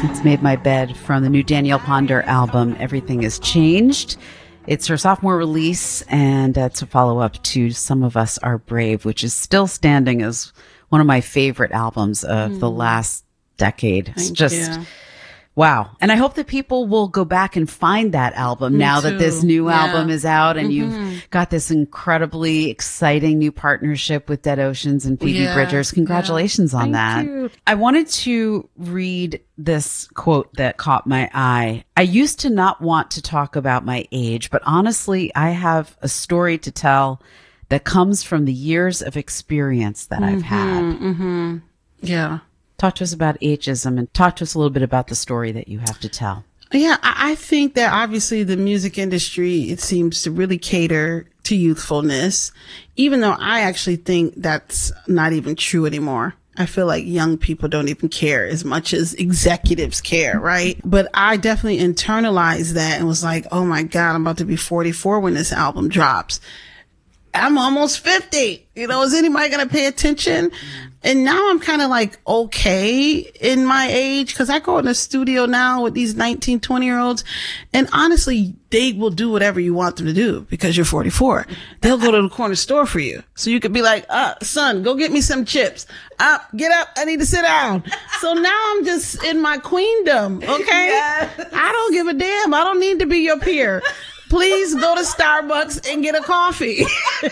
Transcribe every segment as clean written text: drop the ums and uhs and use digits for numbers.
It's Made My Bed from the new Danielle Ponder album, Everything Has Changed. It's her sophomore release, and it's a follow-up to Some of Us Are Brave, which is still standing as one of my favorite albums of the last decade. It's wow. And I hope that people will go back and find that album now that this new album is out, and you've got this incredibly exciting new partnership with Dead Oceans and Phoebe Bridgers. Congratulations on that. You. I wanted to read this quote that caught my eye. I used to not want to talk about my age, but honestly, I have a story to tell that comes from the years of experience that I've had. Yeah. Talk to us about ageism and talk to us a little bit about the story that you have to tell. Yeah, I think that obviously the music industry, it seems to really cater to youthfulness, even though I actually think that's not even true anymore. I feel like young people don't even care as much as executives care, right? But I definitely internalized that and was like, oh my God, I'm about to be 44 when this album drops. I'm almost 50. You know, is anybody going to pay attention? And now I'm kind of like, okay, in my age, cause I go in the studio now with these 19, 20-year-olds. And honestly, they will do whatever you want them to do because you're 44. They'll go to the corner store for you. So you could be like, son, go get me some chips. Get up. I need to sit down. So now I'm just in my queendom. Okay. Yes. I don't give a damn. I don't need to be your peer. Please go to Starbucks and get a coffee.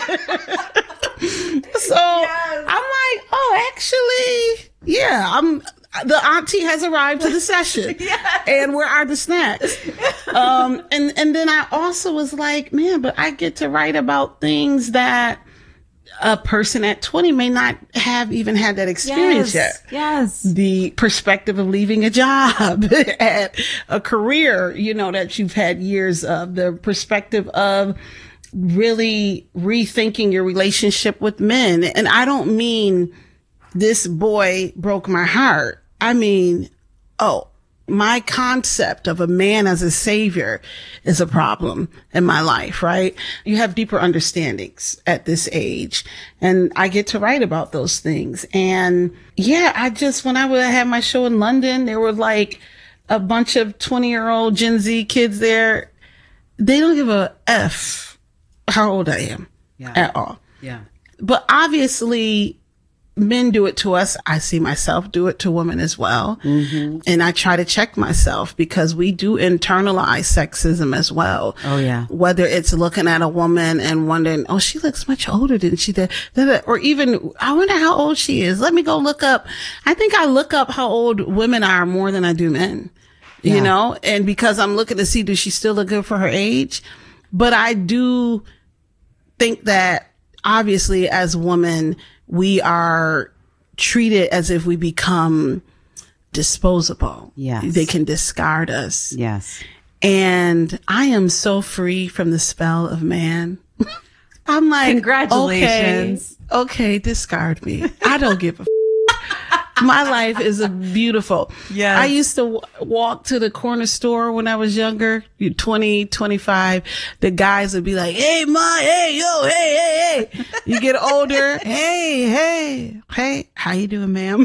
So I'm like, oh, actually, yeah, the auntie has arrived to the session. Yes. And where are the snacks? And then I also was like, man, but I get to write about things that a person at 20 may not have even had that experience yet. Yes. The perspective of leaving a job at a career, you know, that you've had years of, the perspective of really rethinking your relationship with men. And I don't mean this boy broke my heart. I mean, my concept of a man as a savior is a problem in my life, right? You have deeper understandings at this age, and I get to write about those things. And yeah, when I would have my show in London, there were like a bunch of 20-year-old Gen Z kids there. They don't give a F how old I am at all. Yeah. But obviously, men do it to us. I see myself do it to women as well. Mm-hmm. And I try to check myself because we do internalize sexism as well. Oh, yeah. Whether it's looking at a woman and wondering, oh, she looks much older than she did. Or even, I wonder how old she is. Let me go look up. I think I look up how old women are more than I do men, you know? And because I'm looking to see, does she still look good for her age? But I do think that obviously as women, we are treated as if we become disposable. Yes. They can discard us. Yes. And I am so free from the spell of man. I'm like, congratulations. Okay, discard me. I don't give a My life is beautiful. Yes. I used to walk to the corner store when I was younger, 20, 25. The guys would be like, hey, ma, hey, yo, hey. You get older. Hey, how you doing, ma'am?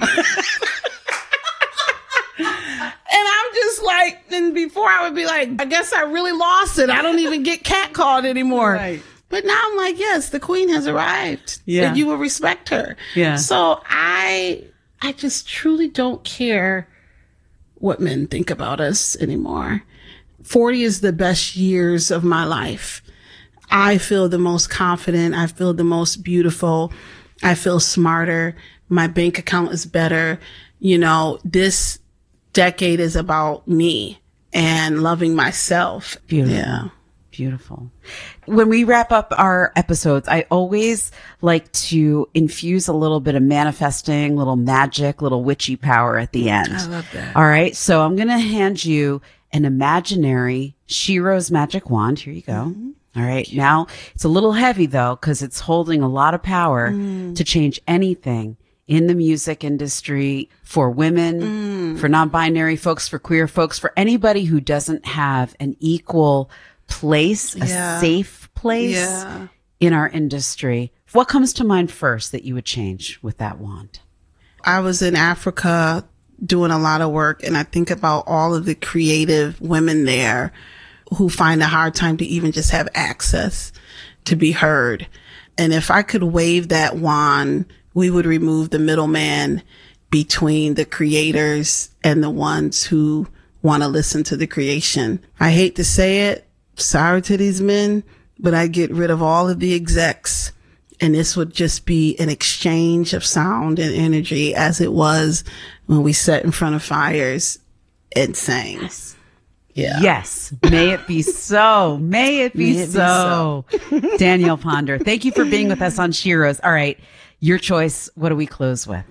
And I'm just like, and before I would be like, I guess I really lost it. I don't even get catcalled anymore. Right. But now I'm like, yes, the queen has arrived. Yeah. And you will respect her. Yeah. So I just truly don't care what men think about us anymore. 40 is the best years of my life. I feel the most confident. I feel the most beautiful. I feel smarter. My bank account is better. You know, this decade is about me and loving myself. Beautiful. Yeah. Beautiful. When we wrap up our episodes, I always like to infuse a little bit of manifesting, little magic, little witchy power at the end. I love that. All right. So I'm going to hand you an imaginary Shiro's magic wand. Here you go. Mm-hmm. All right. Now it's a little heavy though, because it's holding a lot of power to change anything in the music industry for women, for non-binary folks, for queer folks, for anybody who doesn't have an equal place, a safe place in our industry. What comes to mind first that you would change with that wand? I was in Africa doing a lot of work, and I think about all of the creative women there who find a hard time to even just have access to be heard. And if I could wave that wand, we would remove the middleman between the creators and the ones who want to listen to the creation. I hate to say it, sorry to these men, but I'd get rid of all of the execs, and this would just be an exchange of sound and energy as it was when we sat in front of fires and sang. Yes. Yeah. Yes. May it be so. May it be so. Danielle Ponder, thank you for being with us on Sheroes. All right. Your choice. What do we close with?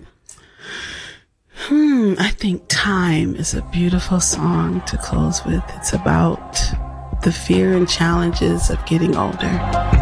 I think Time is a beautiful song to close with. It's about the fear and challenges of getting older.